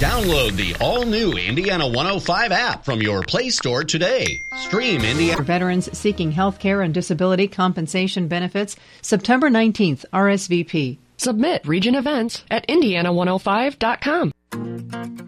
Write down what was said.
Download the all-new Indiana 105 app from your Play Store today. Stream Indiana. For veterans seeking health care and disability compensation benefits, September 19th, RSVP. Submit Region Events at Indiana105.com.